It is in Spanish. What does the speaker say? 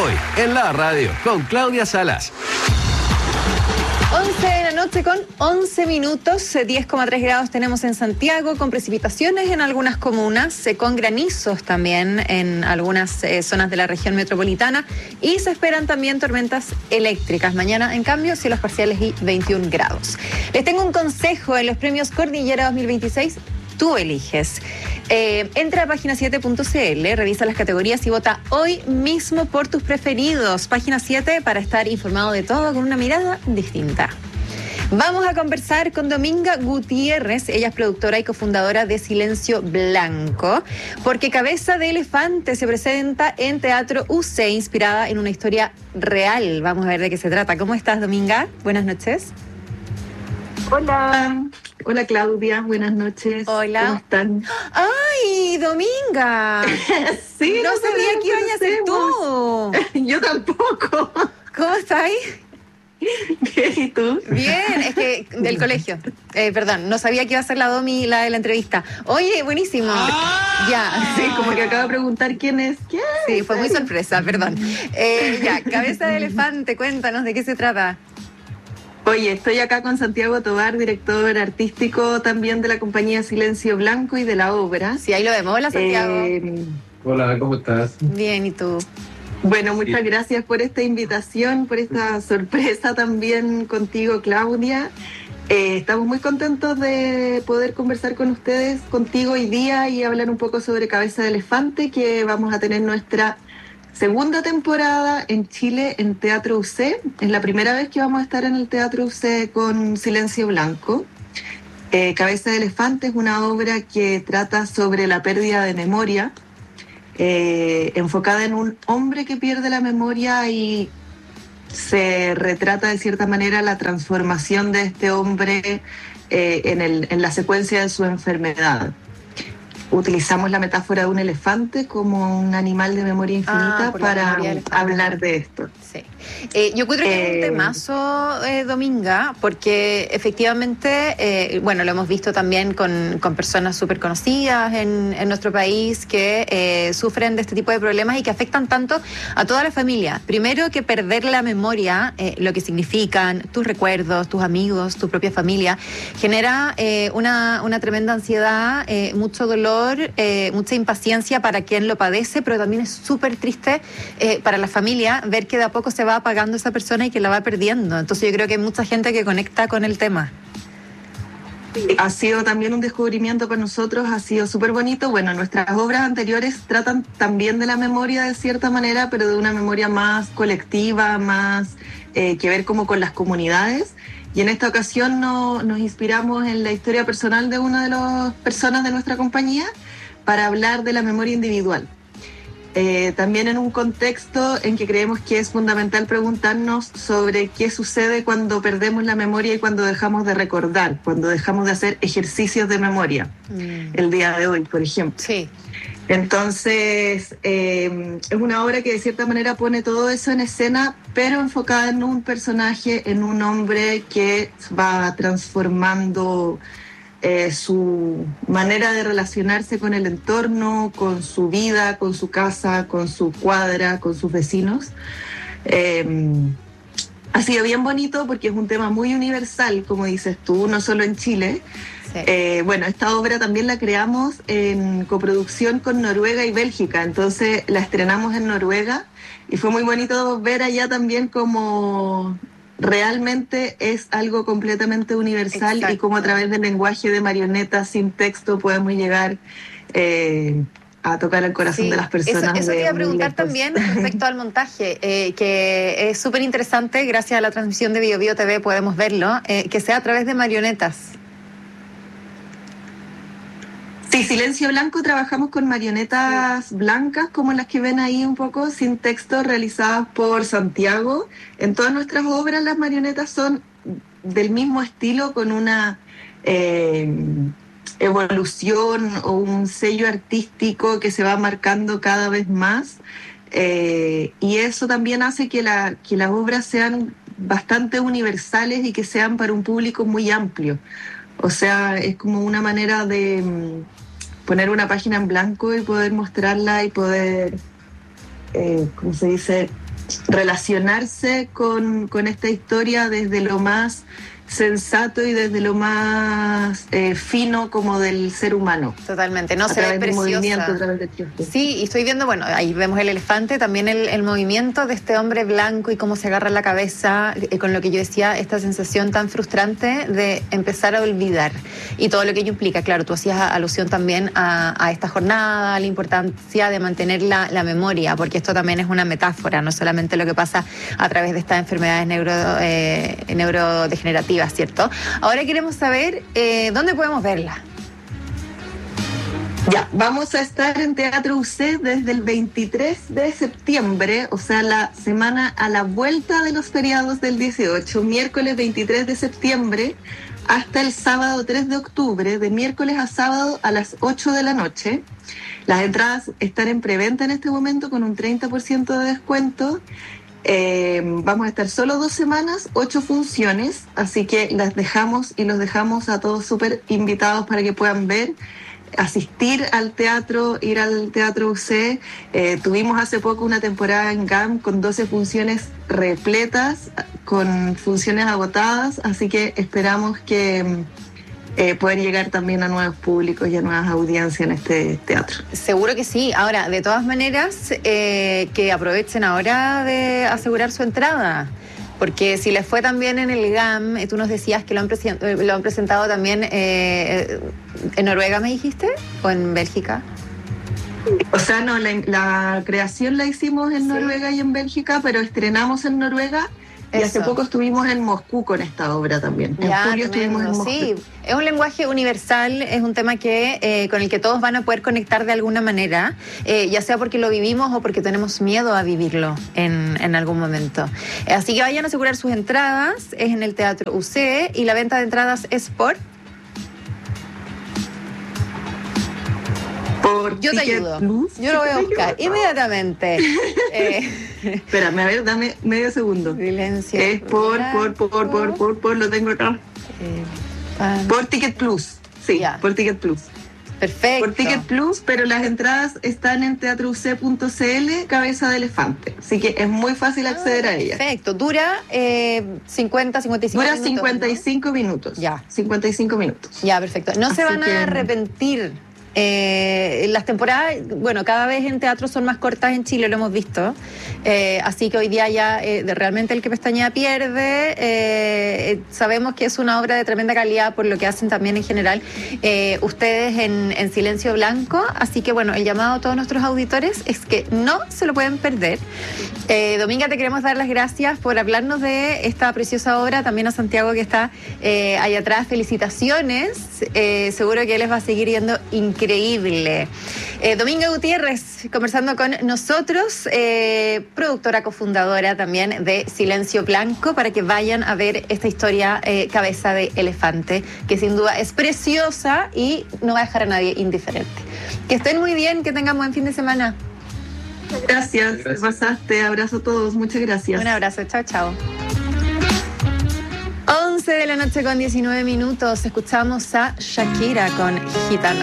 Hoy, en la radio, con Claudia Salas. 11 de la noche con 11 minutos, 10,3 grados tenemos en Santiago, con precipitaciones en algunas comunas, con granizos también en algunas zonas de la región metropolitana y se esperan también tormentas eléctricas. Mañana, en cambio, cielos parciales y 21 grados. Les tengo un consejo en los premios Cordillera 2026. Tú eliges. Entra a página7.cl, revisa las categorías y vota hoy mismo por tus preferidos. Página 7 para estar informado de todo con una mirada distinta. Vamos a conversar con Dominga Gutiérrez, ella es productora y cofundadora de Silencio Blanco, porque Cabeza de Elefante se presenta en Teatro UC, inspirada en una historia real. Vamos a ver de qué se trata. ¿Cómo estás, Dominga? Buenas noches. Hola. Hola, Claudia, buenas noches. Hola. ¿Cómo están? ¡Ay, Dominga! Sí, no sabía que ibas a ser tú. Yo tampoco. ¿Cómo estás? Bien, ¿y tú? Bien, es que del colegio. Perdón, no sabía que iba a ser la Domi la de la entrevista. Oye, buenísimo. Ya. Sí, como que acabo de preguntar quién es. ¿Quién? Sí, fue muy sorpresa, perdón. Ya, Cabeza de Elefante, cuéntanos de qué se trata. Oye, estoy acá con Santiago Tovar, director artístico también de la compañía Silencio Blanco y de la obra. Sí, ahí lo vemos. Hola, Santiago. Hola, ¿cómo estás? Bien, ¿y tú? Bueno, muchas gracias por esta invitación, por esta sorpresa también contigo, Claudia. Estamos muy contentos de poder conversar con ustedes, contigo hoy día y hablar un poco sobre Cabeza de Elefante, que vamos a tener nuestra segunda temporada en Chile en Teatro UC. Es la primera vez que vamos a estar en el Teatro UC con Silencio Blanco. Cabeza de Elefante es una obra que trata sobre la pérdida de memoria, enfocada en un hombre que pierde la memoria y se retrata de cierta manera la transformación de este hombre en la secuencia de su enfermedad. Utilizamos la metáfora de un elefante como un animal de memoria infinita para hablar de esto. Sí. Yo creo que es un temazo, Dominga, porque efectivamente, bueno, lo hemos visto también con personas súper conocidas en nuestro país que sufren de este tipo de problemas y que afectan tanto a toda la familia. Primero que perder la memoria, lo que significan tus recuerdos, tus amigos, tu propia familia, genera una tremenda ansiedad, mucho dolor, mucha impaciencia para quien lo padece, pero también es súper triste para la familia ver que de a poco se va apagando esa persona y que la va perdiendo. Entonces yo creo que hay mucha gente que conecta con el tema. Ha sido también un descubrimiento para nosotros, ha sido súper bonito. Bueno, nuestras obras anteriores tratan también de la memoria de cierta manera, pero de una memoria más colectiva, más que ver como con las comunidades. Y en esta ocasión nos inspiramos en la historia personal de una de las personas de nuestra compañía para hablar de la memoria individual. También en un contexto en que creemos que es fundamental preguntarnos sobre qué sucede cuando perdemos la memoria y cuando dejamos de recordar, cuando dejamos de hacer ejercicios de memoria, el día de hoy, por ejemplo. Sí. Entonces, es una obra que de cierta manera pone todo eso en escena, pero enfocada en un personaje, en un hombre que va transformando su manera de relacionarse con el entorno, con su vida, con su casa, con su cuadra, con sus vecinos. Ha sido bien bonito porque es un tema muy universal, como dices tú, no solo en Chile. Sí. Bueno, esta obra también la creamos en coproducción con Noruega y Bélgica, entonces la estrenamos en Noruega y fue muy bonito ver allá también como realmente es algo completamente universal. Exacto. Y cómo a través del lenguaje de marionetas sin texto podemos llegar a tocar el corazón de las personas. Eso te iba a preguntar también respecto al montaje, que es súper interesante, gracias a la transmisión de BioBio TV podemos verlo, que sea a través de marionetas. Sí, Silencio Blanco trabajamos con marionetas blancas, como las que ven ahí un poco, sin texto, realizadas por Santiago. En todas nuestras obras las marionetas son del mismo estilo, con una evolución o un sello artístico que se va marcando cada vez más. Y eso también hace que las obras sean bastante universales y que sean para un público muy amplio. O sea, es como una manera de poner una página en blanco y poder mostrarla y poder, ¿cómo se dice?, relacionarse con esta historia desde lo más sensato y desde lo más fino como del ser humano. Totalmente, no, a se ve través del preciosa. movimiento, a través del tiempo. Sí, y estoy viendo, bueno, ahí vemos el elefante, también el movimiento de este hombre blanco y cómo se agarra la cabeza, con lo que yo decía, esta sensación tan frustrante de empezar a olvidar y todo lo que ello implica. Claro, tú hacías alusión también a esta jornada, a la importancia de mantener la memoria, porque esto también es una metáfora, no solamente lo que pasa a través de estas enfermedades neurodegenerativas, ¿cierto? Ahora queremos saber dónde podemos verla. Ya, vamos a estar en Teatro UC desde el 23 de septiembre, o sea, la semana a la vuelta de los feriados del 18, miércoles 23 de septiembre hasta el sábado 3 de octubre, de miércoles a sábado a las 8 de la noche. Las entradas están en preventa en este momento con un 30% de descuento. Vamos a estar solo 2 semanas, 8 funciones, así que los dejamos a todos súper invitados para que puedan ver, asistir al teatro, ir al Teatro UC. Tuvimos hace poco una temporada en GAM con 12 funciones repletas, con funciones agotadas, así que esperamos que pueden llegar también a nuevos públicos y a nuevas audiencias en este teatro. Seguro que sí. Ahora, de todas maneras, que aprovechen ahora de asegurar su entrada, porque si les fue también en el GAM, tú nos decías que lo han presentado también en Noruega, ¿me dijiste? ¿O en Bélgica? O sea, no, la creación la hicimos en Noruega y en Bélgica, pero estrenamos en Noruega. Y hace poco estuvimos en Moscú con esta obra también. En julio estuvimos en Moscú. Sí, es un lenguaje universal, es un tema que con el que todos van a poder conectar de alguna manera, ya sea porque lo vivimos o porque tenemos miedo a vivirlo en algún momento. Así que vayan a asegurar sus entradas, es en el Teatro UC y la venta de entradas es por... Yo te ayudo. Plus. Yo lo voy a buscar inmediatamente. Espérame, a ver, dame medio segundo. Silencio. Es por, lo tengo acá. Por Ticket Plus. Sí, ya. Por Ticket Plus. Perfecto. Por Ticket Plus, pero las entradas están en teatrouc.cl, cabeza de elefante. Así que es muy fácil acceder a ellas. Perfecto. Dura 55 minutos. Dura 55 minutos. Ya. 55 minutos. Ya, perfecto. No se van a arrepentir. Las temporadas, bueno, cada vez en teatro son más cortas en Chile, lo hemos visto, así que hoy día ya realmente el que pestañea pierde. Sabemos que es una obra de tremenda calidad por lo que hacen también en general ustedes en Silencio Blanco, así que bueno, el llamado a todos nuestros auditores es que no se lo pueden perder. Dominga, te queremos dar las gracias por hablarnos de esta preciosa obra, también a Santiago que está ahí atrás, felicitaciones, seguro que les va a seguir yendo increíble. Dominga Gutiérrez conversando con nosotros, productora cofundadora también de Silencio Blanco, para que vayan a ver esta historia Cabeza de Elefante, que sin duda es preciosa y no va a dejar a nadie indiferente. Que estén muy bien, que tengan buen fin de semana. Gracias, pasaste, abrazo a todos, muchas gracias. Un abrazo, chao, chao. 11 de la noche con 19 minutos, escuchamos a Shakira con Gitano.